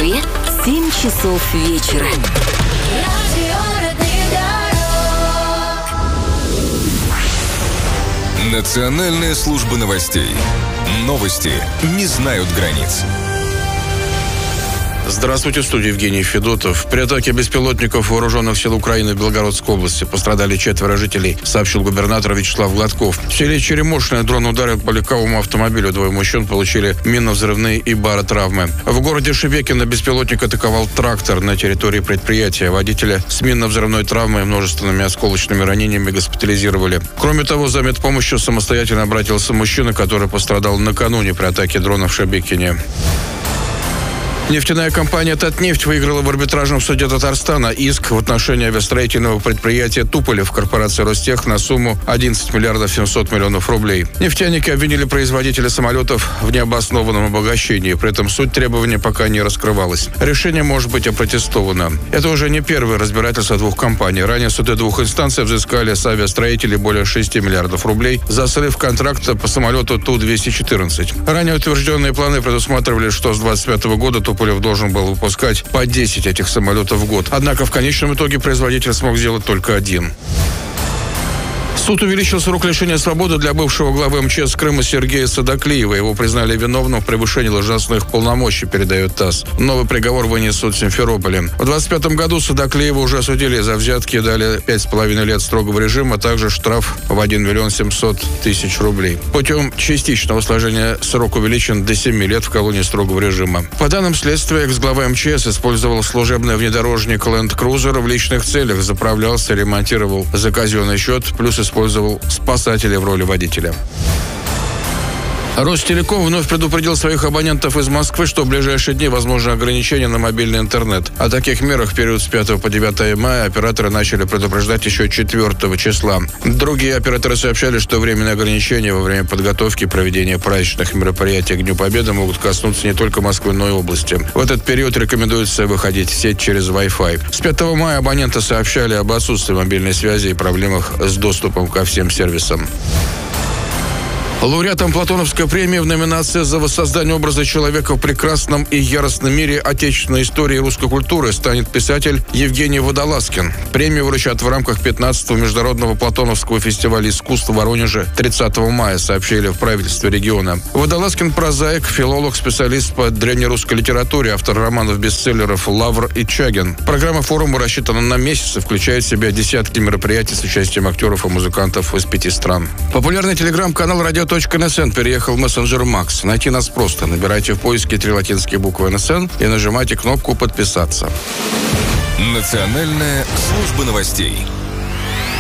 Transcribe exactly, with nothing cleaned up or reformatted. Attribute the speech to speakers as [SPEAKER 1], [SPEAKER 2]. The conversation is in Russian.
[SPEAKER 1] Москве семь часов вечера.
[SPEAKER 2] Национальная служба новостей. Новости не знают границ.
[SPEAKER 3] Здравствуйте, в студии Евгений Федотов. При атаке беспилотников вооруженных сил Украины в Белгородской области пострадали четверо жителей, сообщил губернатор Вячеслав Гладков. В селе Черемошное дрон ударил по легковому автомобилю. Двое мужчин получили минно-взрывные и баротравмы. В городе Шебекино беспилотник атаковал трактор на территории предприятия. Водителя с минно-взрывной травмой и множественными осколочными ранениями госпитализировали. Кроме того, за медпомощью самостоятельно обратился мужчина, который пострадал накануне при атаке дрона в Шебекине. Нефтяная компания «Татнефть» выиграла в арбитражном суде Татарстана иск в отношении авиастроительного предприятия «Туполев» корпорации «Ростех» на сумму одиннадцать миллиардов семьсот миллионов рублей. Нефтяники обвинили производителя самолетов в необоснованном обогащении. При этом суть требования пока не раскрывалась. Решение может быть опротестовано. Это уже не первое разбирательство двух компаний. Ранее суды двух инстанций взыскали с авиастроителей более шести миллиардов рублей за срыв контракта по самолету Ту двести четырнадцать. Ранее утвержденные планы предусматривали, что с двадцать пятого года Туполев должен был выпускать по десять этих самолетов в год. Однако в конечном итоге производитель смог сделать только один. Суд увеличил срок лишения свободы для бывшего главы МЧС Крыма Сергея Садаклиева. Его признали виновным в превышении должностных полномочий, передает ТАСС. Новый приговор вынес суд в Симферополе. В двадцать пятом году Садаклиева уже осудили за взятки и дали пять с половиной лет строгого режима, а также штраф в один миллион семьсот тысяч рублей. Путем частичного сложения срок увеличен до семи лет в колонии строгого режима. По данным следствия, экс-глава МЧС использовал служебный внедорожник Land Cruiser в личных целях, заправлялся, ремонтировал за казенный счет, плюс использовал спасателя в роли водителя. Ростелеком вновь предупредил своих абонентов из Москвы, что в ближайшие дни возможны ограничения на мобильный интернет. О таких мерах в период с пятого по девятое мая операторы начали предупреждать еще четвёртого числа. Другие операторы сообщали, что временные ограничения во время подготовки и проведения праздничных мероприятий к Дню Победы могут коснуться не только Москвы, но и области. В этот период рекомендуется выходить в сеть через Wi-Fi. С пятого мая абоненты сообщали об отсутствии мобильной связи и проблемах с доступом ко всем сервисам. Лауреатом Платоновской премии в номинации за воссоздание образа человека в прекрасном и яростном мире отечественной истории и русской культуры станет писатель Евгений Водолазкин. Премию вручат в рамках пятнадцатого международного Платоновского фестиваля искусств в Воронеже тридцатого мая, сообщили в правительстве региона. Водолазкин – прозаик, филолог, специалист по древнерусской литературе, автор романов-бестселлеров «Лавр» и «Чагин». Программа форума рассчитана на месяц и включает в себя десятки мероприятий с участием актеров и музыкантов из пяти стран. Популярный телеграм-канал «Радио .НСН» переехал в мессенджер Макс. Найти нас просто. Набирайте в поиске три латинские буквы эн эс эн и нажимайте кнопку «Подписаться».
[SPEAKER 2] Национальная служба новостей.